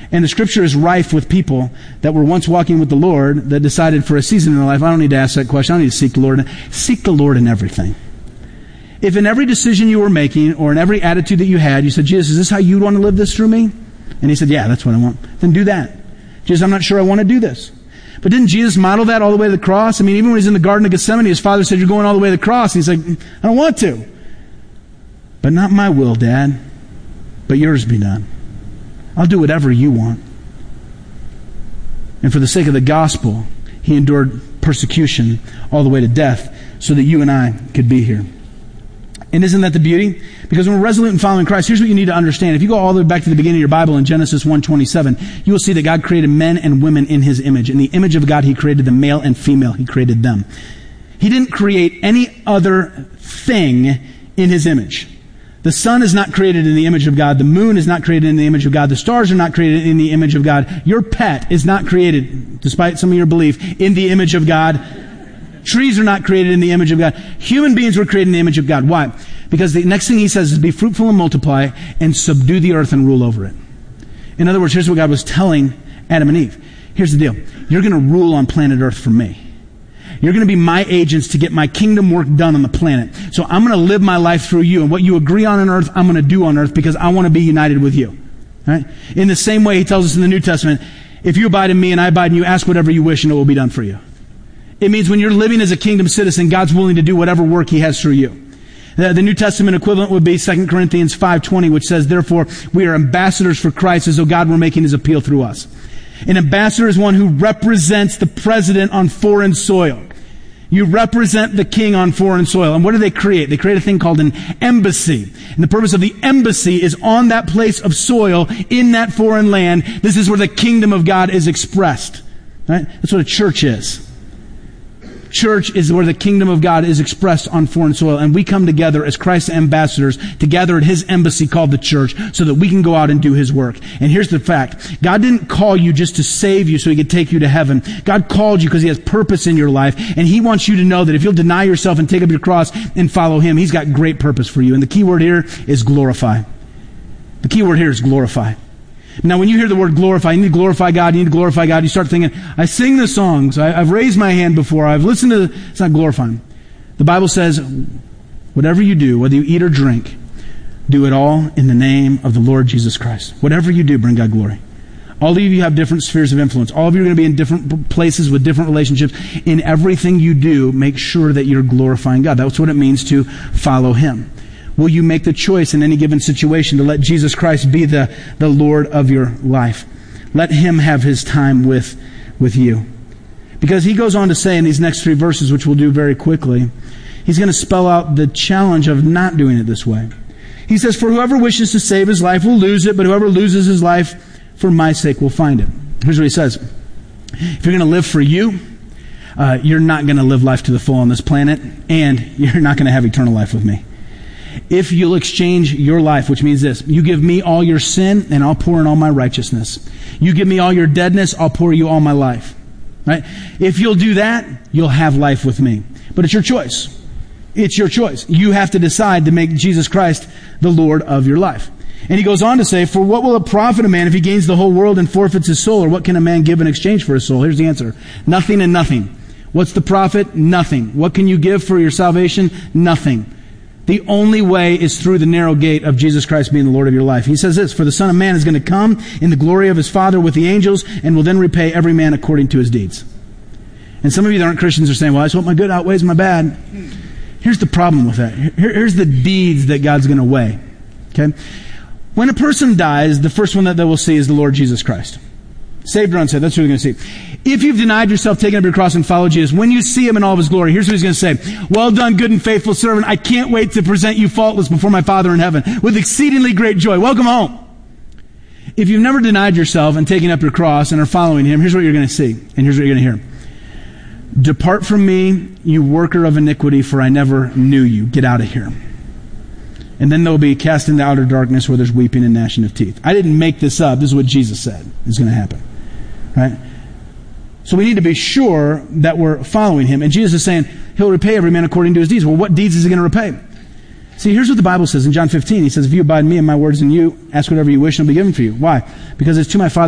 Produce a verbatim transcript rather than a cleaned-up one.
And the scripture is rife with people that were once walking with the Lord that decided for a season in their life, I don't need to ask that question. I don't need to seek the Lord. Seek the Lord in everything. If in every decision you were making or in every attitude that you had, you said, Jesus, is this how you want to live this through me? And he said, yeah, that's what I want. Then do that. Jesus, I'm not sure I want to do this. But didn't Jesus model that all the way to the cross? I mean, even when he's in the Garden of Gethsemane, his father said, you're going all the way to the cross. And he's like, I don't want to. But not my will, Dad, but yours be done. I'll do whatever you want. And for the sake of the gospel, he endured persecution all the way to death so that you and I could be here. And isn't that the beauty? Because when we're resolute in following Christ, here's what you need to understand. If you go all the way back to the beginning of your Bible in Genesis one twenty-seven, you will see that God created men and women in his image. In the image of God, he created them, male and female. He created them. He didn't create any other thing in his image. The sun is not created in the image of God. The moon is not created in the image of God. The stars are not created in the image of God. Your pet is not created, despite some of your belief, in the image of God. Trees are not created in the image of God. Human beings were created in the image of God. Why? Because the next thing he says is be fruitful and multiply and subdue the earth and rule over it. In other words, here's what God was telling Adam and Eve. Here's the deal. You're going to rule on planet earth for me. You're going to be my agents to get my kingdom work done on the planet. So I'm going to live my life through you. And what you agree on on earth, I'm going to do on earth because I want to be united with you. Right? In the same way, he tells us in the New Testament, if you abide in me and I abide in you, ask whatever you wish and it will be done for you. It means when you're living as a kingdom citizen, God's willing to do whatever work he has through you. The, the New Testament equivalent would be Second Corinthians five twenty, which says, therefore, we are ambassadors for Christ as though God were making his appeal through us. An ambassador is one who represents the president on foreign soil. You represent the king on foreign soil. And what do they create? They create a thing called an embassy. And the purpose of the embassy is on that place of soil in that foreign land. This is where the kingdom of God is expressed. Right? That's what a church is. Church is where the kingdom of God is expressed on foreign soil. And we come together as Christ's ambassadors together at his embassy called the church so that we can go out and do his work. And here's the fact. God didn't call you just to save you so he could take you to heaven. God called you because he has purpose in your life. And he wants you to know that if you'll deny yourself and take up your cross and follow him, he's got great purpose for you. And the key word here is glorify. The key word here is glorify. Now, when you hear the word glorify, you need to glorify God, you need to glorify God, you start thinking, I sing the songs, I, I've raised my hand before, I've listened to the... It's not glorifying. The Bible says, whatever you do, whether you eat or drink, do it all in the name of the Lord Jesus Christ. Whatever you do, bring God glory. All of you have different spheres of influence. All of you are going to be in different places with different relationships. In everything you do, make sure that you're glorifying God. That's what it means to follow him. Will you make the choice in any given situation to let Jesus Christ be the, the Lord of your life? Let him have his time with, with you. Because he goes on to say in these next three verses, which we'll do very quickly, he's going to spell out the challenge of not doing it this way. He says, for whoever wishes to save his life will lose it, but whoever loses his life for my sake will find it. Here's what he says. If you're going to live for you, uh, you're not going to live life to the full on this planet, and you're not going to have eternal life with me. If you'll exchange your life, which means this, you give me all your sin and I'll pour in all my righteousness. You give me all your deadness, I'll pour you all my life. Right? If you'll do that, you'll have life with me. But it's your choice. It's your choice. You have to decide to make Jesus Christ the Lord of your life. And he goes on to say, for what will it profit a man if he gains the whole world and forfeits his soul? Or what can a man give in exchange for his soul? Here's the answer. Nothing and nothing. What's the profit? Nothing. What can you give for your salvation? Nothing. The only way is through the narrow gate of Jesus Christ being the Lord of your life. He says this, for the Son of Man is going to come in the glory of his Father with the angels and will then repay every man according to his deeds. And some of you that aren't Christians are saying, well, I just want my good outweighs my bad. Here's the problem with that. Here, here's the deeds that God's going to weigh. Okay? When a person dies, the first one that they will see is the Lord Jesus Christ. Saved or unsaved, that's what you're going to see. If you've denied yourself, taken up your cross, and followed Jesus, when you see him in all of his glory, here's what he's going to say. Well done, good and faithful servant. I can't wait to present you faultless before my Father in heaven with exceedingly great joy. Welcome home. If you've never denied yourself and taken up your cross and are following him, here's what you're going to see, and here's what you're going to hear. Depart from me, you worker of iniquity, for I never knew you. Get out of here. And then they'll be cast into outer darkness where there's weeping and gnashing of teeth. I didn't make this up. This is what Jesus said is going to happen. Right? So we need to be sure that we're following him. And Jesus is saying, he'll repay every man according to his deeds. Well, what deeds is he going to repay? See, here's what the Bible says in John fifteen. He says, if you abide in me and my words in you, ask whatever you wish and it'll be given for you. Why? Because it's to my Father